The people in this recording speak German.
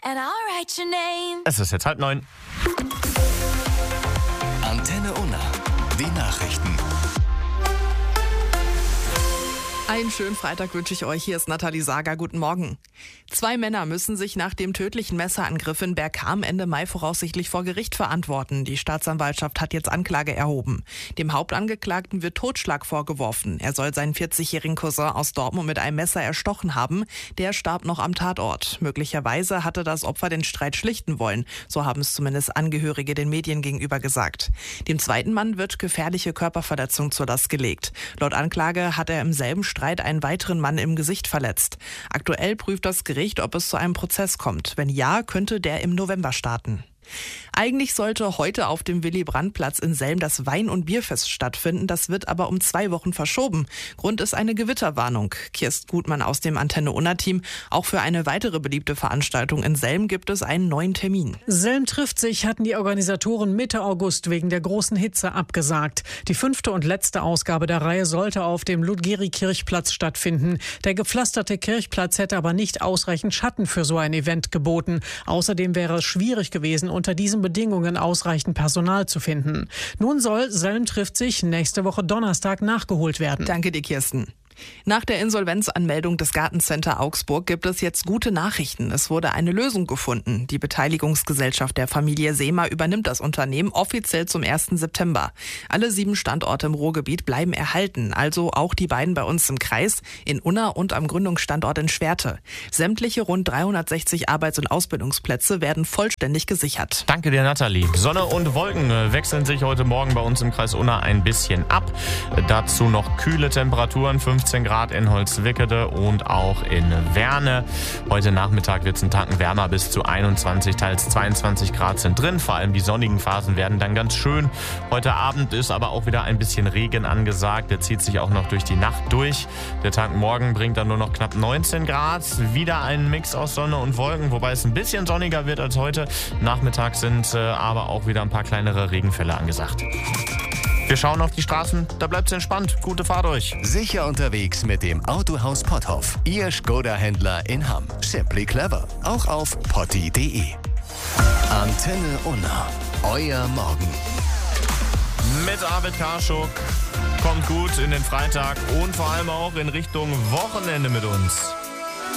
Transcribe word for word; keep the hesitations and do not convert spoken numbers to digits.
and I'll write your name. Es ist jetzt halb neun. Antenne Unna, die Nachrichten. Einen schönen Freitag wünsche ich euch. Hier ist Nathalie Sager. Guten Morgen. Zwei Männer müssen sich nach dem tödlichen Messerangriff in Bergkamen Ende Mai voraussichtlich vor Gericht verantworten. Die Staatsanwaltschaft hat jetzt Anklage erhoben. Dem Hauptangeklagten wird Totschlag vorgeworfen. Er soll seinen vierzigjährigen Cousin aus Dortmund mit einem Messer erstochen haben. Der starb noch am Tatort. Möglicherweise hatte das Opfer den Streit schlichten wollen. So haben es zumindest Angehörige den Medien gegenüber gesagt. Dem zweiten Mann wird gefährliche Körperverletzung zur Last gelegt. Laut Anklage hat er im selben Streit einen weiteren Mann im Gesicht verletzt. Aktuell prüft das Gericht, ob es zu einem Prozess kommt. Wenn ja, könnte der im November starten. Eigentlich sollte heute auf dem Willy-Brandt-Platz in Selm das Wein- und Bierfest stattfinden. Das wird aber um zwei Wochen verschoben. Grund ist eine Gewitterwarnung. Kirst Gutmann aus dem Antenne-Unna-Team. Auch für eine weitere beliebte Veranstaltung in Selm gibt es einen neuen Termin. Selm trifft sich hatten die Organisatoren Mitte August wegen der großen Hitze abgesagt. Die fünfte und letzte Ausgabe der Reihe sollte auf dem Ludgeri-Kirchplatz stattfinden. Der gepflasterte Kirchplatz hätte aber nicht ausreichend Schatten für so ein Event geboten. Außerdem wäre es schwierig gewesen, unter diesen Bedingungen ausreichend Personal zu finden. Nun soll Selm trifft sich nächste Woche Donnerstag nachgeholt werden. Danke dir, Kirsten. Nach der Insolvenzanmeldung des Gartencenter Augsburg gibt es jetzt gute Nachrichten. Es wurde eine Lösung gefunden. Die Beteiligungsgesellschaft der Familie Seemer übernimmt das Unternehmen offiziell zum ersten September. Alle sieben Standorte im Ruhrgebiet bleiben erhalten, also auch die beiden bei uns im Kreis, in Unna und am Gründungsstandort in Schwerte. Sämtliche rund dreihundertsechzig Arbeits- und Ausbildungsplätze werden vollständig gesichert. Danke dir, Nathalie. Sonne und Wolken wechseln sich heute Morgen bei uns im Kreis Unna ein bisschen ab. Dazu noch kühle Temperaturen, fünfzehn Grad in Holzwickede und auch in Werne. Heute Nachmittag wird es einen Tacken wärmer, bis zu einundzwanzig, teils zweiundzwanzig Grad sind drin. Vor allem die sonnigen Phasen werden dann ganz schön. Heute Abend ist aber auch wieder ein bisschen Regen angesagt. Der zieht sich auch noch durch die Nacht durch. Der Tag morgen bringt dann nur noch knapp neunzehn Grad. Wieder ein Mix aus Sonne und Wolken, wobei es ein bisschen sonniger wird als heute. Nachmittag sind äh, aber auch wieder ein paar kleinere Regenfälle angesagt. Wir schauen auf die Straßen, da bleibt's entspannt. Gute Fahrt euch. Sicher unterwegs mit dem Autohaus Potthoff. Ihr Skoda-Händler in Hamm. Simply clever. Auch auf potti punkt de. Antenne Unna. Euer Morgen. Mit Arvid Karschuk. Kommt gut in den Freitag und vor allem auch in Richtung Wochenende mit uns.